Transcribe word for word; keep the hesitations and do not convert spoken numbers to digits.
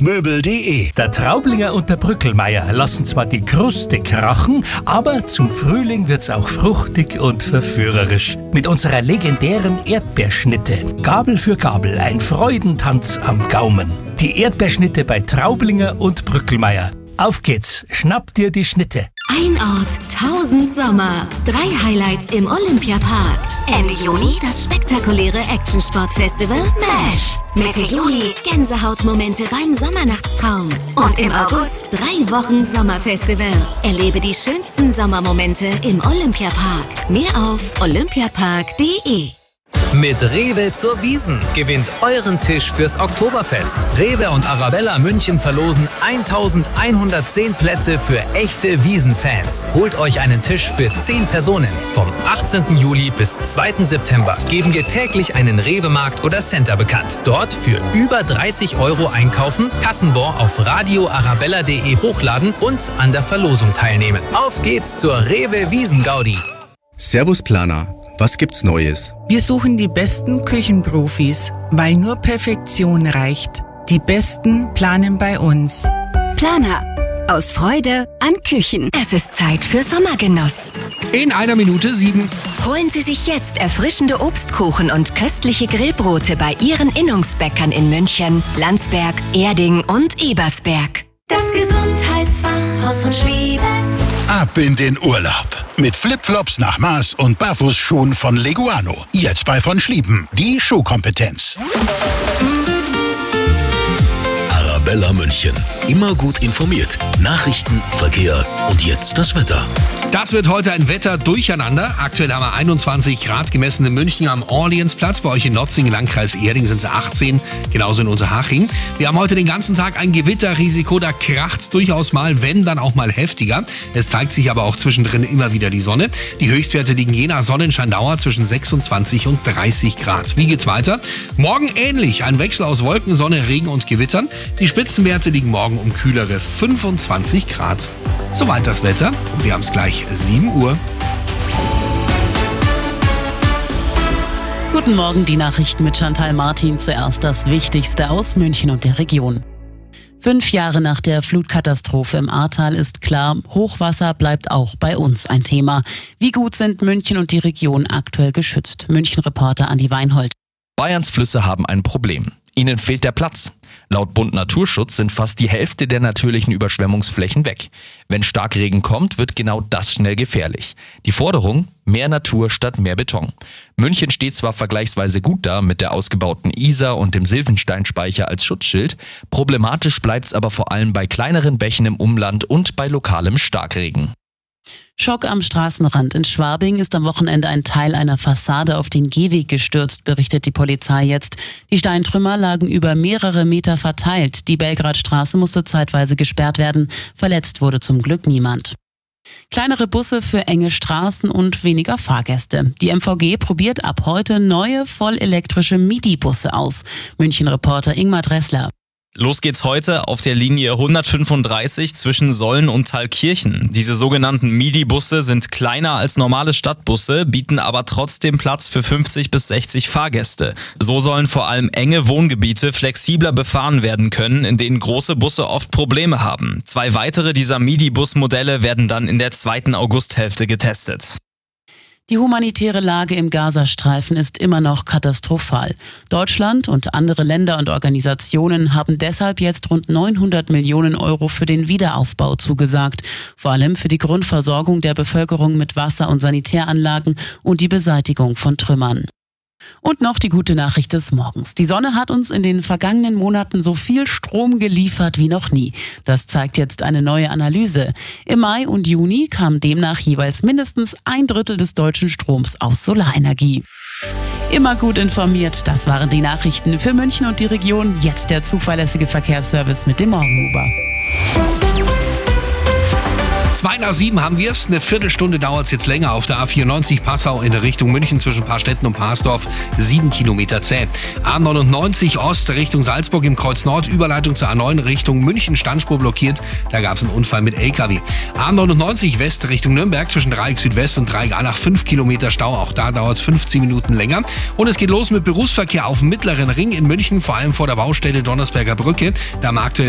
möbel punkt de. Der Traublinger und der Brückelmeier lassen zwar die Kruste krachen, aber zum Frühling wird's auch fruchtig und verführerisch. Mit unserer legendären Erdbeerschnitte. Gabel für Gabel, ein Freudentanz am Gaumen. Die Erdbeerschnitte bei Traublinger und Brückelmeier. Auf geht's, schnapp dir die Schnitte. Ein Ort, tausend Sommer. Drei Highlights im Olympiapark. Ende Juni das spektakuläre Action-Sport-Festival MASH. Mitte Juli Gänsehautmomente beim Sommernachtstraum. Und im August drei Wochen Sommerfestival. Erlebe die schönsten Sommermomente im Olympiapark. Mehr auf olympiapark punkt de. Mit Rewe zur Wiesn gewinnt euren Tisch fürs Oktoberfest. Rewe und Arabella München verlosen eintausendeinhundertzehn Plätze für echte Wiesn-Fans. Holt euch einen Tisch für zehn Personen. Vom achtzehnten Juli bis zweiten September geben wir täglich einen Rewe-Markt oder Center bekannt. Dort für über dreißig Euro einkaufen, Kassenbon auf radio arabella punkt de hochladen und an der Verlosung teilnehmen. Auf geht's zur Rewe Wiesn-Gaudi. Servus Planer. Was gibt's Neues? Wir suchen die besten Küchenprofis, weil nur Perfektion reicht. Die Besten planen bei uns. Planer. Aus Freude an Küchen. Es ist Zeit für Sommergenuss. In einer Minute sieben. Holen Sie sich jetzt erfrischende Obstkuchen und köstliche Grillbrote bei Ihren Innungsbäckern in München, Landsberg, Erding und Ebersberg. Das Gesundheitsfachhaus von Schlieben. Ab in den Urlaub. Mit Flipflops nach Maß und Barfußschuhen von Leguano. Jetzt bei von Schlieben. Die Schuhkompetenz. Arabella München. Immer gut informiert. Nachrichten, Verkehr und jetzt das Wetter. Das wird heute ein Wetter durcheinander. Aktuell haben wir einundzwanzig Grad gemessen in München am Orleansplatz. Bei euch in Notzing, Landkreis Erding, sind es achtzehn, genauso in Unterhaching. Wir haben heute den ganzen Tag ein Gewitterrisiko. Da kracht's durchaus mal, wenn dann auch mal heftiger. Es zeigt sich aber auch zwischendrin immer wieder die Sonne. Die Höchstwerte liegen je nach Sonnenscheindauer zwischen sechsundzwanzig und dreißig Grad. Wie geht's weiter? Morgen ähnlich. Ein Wechsel aus Wolken, Sonne, Regen und Gewittern. Die Spitzenwerte liegen morgen um kühlere fünfundzwanzig Grad. Soweit das Wetter. Wir haben es gleich sieben Uhr. Guten Morgen, die Nachrichten mit Chantal Martin. Zuerst das Wichtigste aus München und der Region. Fünf Jahre nach der Flutkatastrophe im Ahrtal ist klar, Hochwasser bleibt auch bei uns ein Thema. Wie gut sind München und die Region aktuell geschützt? München-Reporter Andi Weinhold. Bayerns Flüsse haben ein Problem. Ihnen fehlt der Platz. Laut Bund Naturschutz sind fast die Hälfte der natürlichen Überschwemmungsflächen weg. Wenn Starkregen kommt, wird genau das schnell gefährlich. Die Forderung: mehr Natur statt mehr Beton. München steht zwar vergleichsweise gut da mit der ausgebauten Isar und dem Silvensteinspeicher als Schutzschild. Problematisch bleibt's aber vor allem bei kleineren Bächen im Umland und bei lokalem Starkregen. Schock am Straßenrand. In Schwabing ist am Wochenende ein Teil einer Fassade auf den Gehweg gestürzt, berichtet die Polizei jetzt. Die Steintrümmer lagen über mehrere Meter verteilt. Die Belgradstraße musste zeitweise gesperrt werden. Verletzt wurde zum Glück niemand. Kleinere Busse für enge Straßen und weniger Fahrgäste. Die M V G probiert ab heute neue vollelektrische Midi-Busse aus. München-Reporter Ingmar Dressler. Los geht's heute auf der Linie hundertfünfunddreißig zwischen Solln und Thalkirchen. Diese sogenannten Midi-Busse sind kleiner als normale Stadtbusse, bieten aber trotzdem Platz für fünfzig bis sechzig Fahrgäste. So sollen vor allem enge Wohngebiete flexibler befahren werden können, in denen große Busse oft Probleme haben. Zwei weitere dieser Midi-Bus-Modelle werden dann in der zweiten Augusthälfte getestet. Die humanitäre Lage im Gazastreifen ist immer noch katastrophal. Deutschland und andere Länder und Organisationen haben deshalb jetzt rund neunhundert Millionen Euro für den Wiederaufbau zugesagt. Vor allem für die Grundversorgung der Bevölkerung mit Wasser- und Sanitäranlagen und die Beseitigung von Trümmern. Und noch die gute Nachricht des Morgens. Die Sonne hat uns in den vergangenen Monaten so viel Strom geliefert wie noch nie. Das zeigt jetzt eine neue Analyse. Im Mai und Juni kam demnach jeweils mindestens ein Drittel des deutschen Stroms aus Solarenergie. Immer gut informiert, das waren die Nachrichten für München und die Region. Jetzt der zuverlässige Verkehrsservice mit dem Morgenhuber. Zwei nach sieben haben wir es. Eine Viertelstunde dauert es jetzt länger auf der A vierundneunzig Passau in Richtung München zwischen Paarstetten und Parsdorf. Sieben Kilometer zäh. A neunundneunzig Ost Richtung Salzburg im Kreuz Nord. Überleitung zur A neun Richtung München. Standspur blockiert. Da gab es einen Unfall mit L K W. A neunundneunzig West Richtung Nürnberg zwischen Dreieck Südwest und Dreieck Allach. Fünf Kilometer Stau. Auch da dauert es fünfzehn Minuten länger. Und es geht los mit Berufsverkehr auf dem Mittleren Ring in München. Vor allem vor der Baustelle Donnersberger Brücke. Da mag